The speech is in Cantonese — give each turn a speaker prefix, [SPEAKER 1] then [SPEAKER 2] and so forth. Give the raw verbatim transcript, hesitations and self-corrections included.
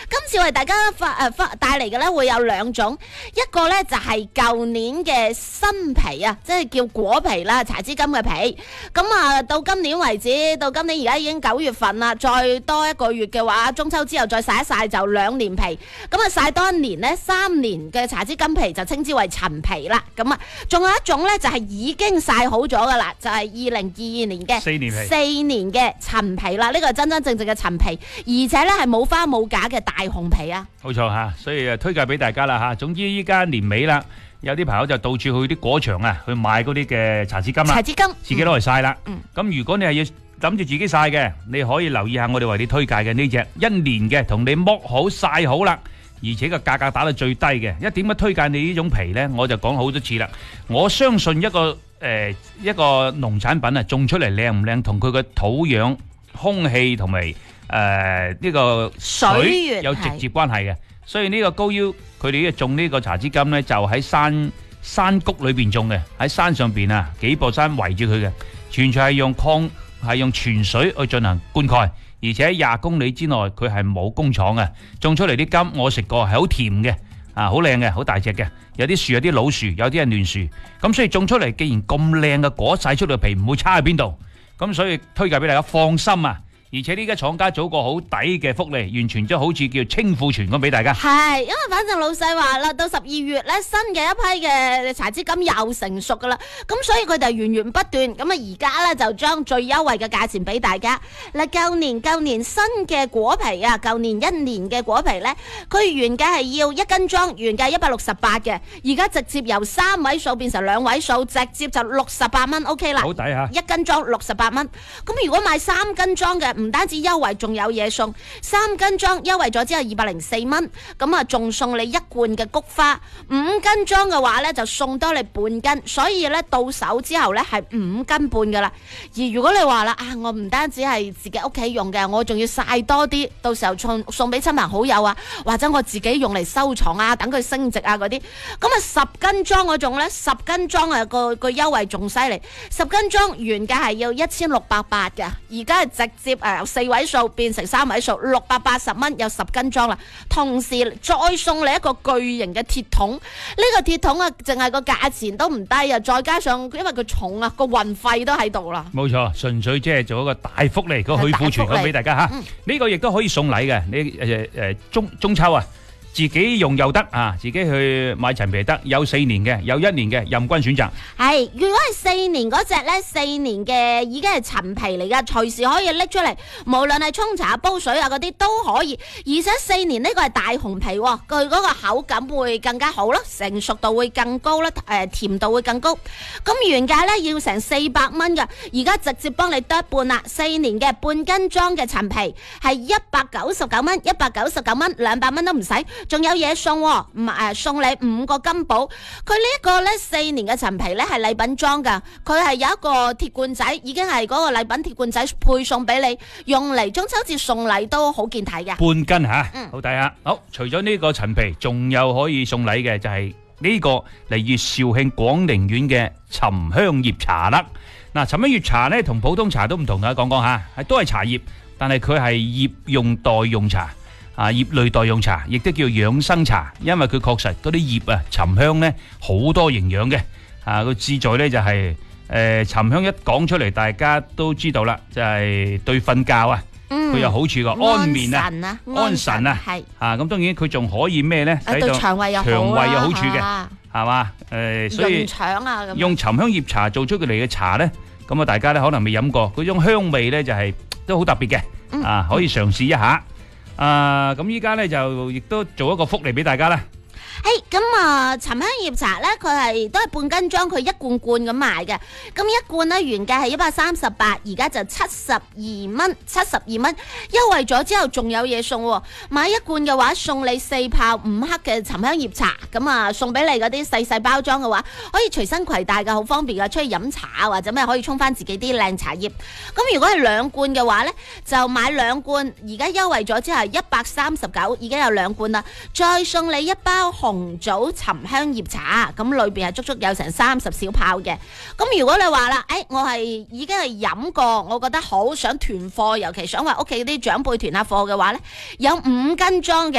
[SPEAKER 1] 今次為大家發誒發帶嚟嘅咧會有兩種，一個咧就係舊年嘅新皮啊，即係叫果皮啦，茶枝柑嘅皮。咁啊，到今年為止，到今年而家已經九月份啦，再多一個月嘅話，中秋之後再曬一曬就兩年皮。咁啊，曬多一年咧，三年嘅茶枝柑皮就稱之為陳皮啦。咁啊，仲有一種咧就係已經曬好咗噶啦，就係二零二二年嘅
[SPEAKER 2] 四年皮，
[SPEAKER 1] 四年嘅陳皮啦。呢個係真真正正嘅陳皮，而且咧係冇花冇假嘅大紅皮啊！
[SPEAKER 2] 冇錯吓，所以誒推介俾大家啦吓。總之依家年尾啦，有啲朋友就到處去啲果場啊，去買嗰啲嘅茶枝柑啦，
[SPEAKER 1] 茶枝柑
[SPEAKER 2] 自己攞嚟曬啦。
[SPEAKER 1] 嗯，
[SPEAKER 2] 咁如果你係要諗住自己曬嘅，你可以留意下我哋為你推介嘅呢隻一年嘅，同你剝好曬好啦，而且個價格打到最低嘅。一點解推介你呢種皮呢？我就講好多次啦。我相信一個誒一個農產品啊，種出嚟靚唔靚，同佢嘅土壤、空氣同埋誒呢個水有直接關係嘅。所以呢個高腰佢哋呢種呢個茶枝柑呢，就喺山山谷裏邊種嘅，喺山上邊啊幾座山圍住佢嘅，全全係用礦係用泉水去進行灌溉，而且廿公里之內佢係冇工廠嘅，種出嚟啲柑我食過係好甜嘅，啊好靚嘅，好大隻嘅，有啲樹有啲老樹，有啲係嫩樹，咁所以種出嚟既然咁靚嘅果，曬出嚟嘅皮唔會差喺邊度，咁所以推介俾大家放心啊！而且呢家廠家做個好抵嘅福利，完全都好似叫清庫存咁俾大家。
[SPEAKER 1] 係，因為反正老細話啦，到十二月咧，新嘅一批嘅茶枝柑又成熟噶啦，咁所以佢哋源源不斷，咁啊而家咧就將最優惠嘅價錢俾大家。嗱，舊年舊年新嘅果皮啊，舊年一年嘅果皮咧，佢原價係要一斤裝，原價一百六十八嘅，而家直接由三位數變成兩位數，直接就六十八蚊 OK 啦。
[SPEAKER 2] 好抵吓！
[SPEAKER 1] 一斤裝六十八蚊，咁如果買三斤裝嘅，唔單止優惠，仲有嘢送。三斤裝優惠咗之後二百零四蚊，咁啊仲送你一罐嘅菊花。五斤裝嘅話呢，就送多你半斤，所以呢，到手之後呢係五斤半噶啦。而如果你話啦啊，我唔單止係自己屋企用嘅，我仲要曬多啲，到時候送送俾親朋好友啊，或者我自己用嚟收藏啊，等佢升值啊嗰啲。咁啊十斤裝嗰種呢，十斤裝啊個個優惠仲犀利，十斤裝原價係要一千六百八嘅，而家係直接誒四位數變成三位數，六百八十蚊有十斤裝啦。同時再送你一個巨型嘅鐵桶，呢、這個鐵桶啊，淨係個價錢都唔低啊，再加上因為佢重啊，個運費都喺度啦。
[SPEAKER 2] 冇錯，純粹即係做一個大福利，個去庫存咁俾大家吓。呢、嗯、個亦都可以送禮嘅，你誒誒中中秋啊。自己用又得啊，自己去買陳皮得，有四年嘅，有一年嘅，任君選擇。係，
[SPEAKER 1] 如果係四年嗰隻咧，四年嘅已經係陳皮嚟噶，隨時可以拎出嚟，無論係沖茶、煲水啊嗰啲都可以。而且四年呢個係大紅皮，佢嗰個口感會更加好咯，成熟度會更高啦，誒、呃、甜度會更高。咁原價咧要成四百蚊噶，而家直接幫你剁半啦。四年嘅半斤裝嘅陳皮係一百九十九蚊，一百九十九蚊，兩百蚊都唔使。仲有嘢送，唔誒送你五個金寶。佢呢一個咧四年嘅陳皮咧係禮品裝噶，佢係有一個鐵罐仔，已經係嗰個禮品鐵罐仔配送俾你，用嚟中秋節送禮都好見睇嘅。
[SPEAKER 2] 半斤吓，嗯、好抵啊！好，除咗呢個陳皮，仲有可以送禮嘅就係呢個嚟自肇慶廣寧縣嘅沉香葉茶啦。嗱，沉香葉茶咧同普通茶都唔同噶，講講吓，係都係茶葉，但係佢係葉用代用茶。啊，葉類代用茶，亦都叫養生茶，因為佢確實嗰啲葉啊，沉香咧好多營養嘅。啊，個志在咧就係、是、誒、呃、沉香一講出嚟，大家都知道啦，就係、是、對瞓覺啊，佢、嗯、有好處個安眠啊，安神啊，安神啊，係啊，咁當然佢仲可以咩咧？
[SPEAKER 1] 對腸胃有
[SPEAKER 2] 腸胃有好處嘅，係嘛？誒，所以
[SPEAKER 1] 腸啊，
[SPEAKER 2] 用沉香葉茶做出嚟嘅茶咧，咁啊，大家咧可能未飲過，嗰種香味咧就係、是、都好特別嘅，嗯、啊，可以嘗試一下。啊，咁依家咧就亦都做一個福利俾大家啦。誒，咁啊，沉香葉茶咧，佢係都係半斤裝，佢一罐罐咁賣嘅。咁一罐咧原價係一百三十八，而家就七十二蚊，七十二蚊。優惠咗之後仲有嘢送，買一罐嘅話送你四泡五克嘅沉香葉茶，咁啊送俾你嗰啲細細包裝嘅話，可以隨身攜帶嘅，好方便噶，出去飲茶或者咩可以沖翻自己啲靚茶葉。咁如果係兩罐嘅話咧，就買兩罐，而家優惠咗之後一百三十九，已經有兩罐啦，再送你一包紅棗沉香葉茶，咁裏邊係足足有成三十小泡嘅。咁如果你話啦，誒，我係已經係飲過，我覺得好想囤貨，尤其想話屋企啲長輩囤下貨嘅話咧，有五斤裝嘅。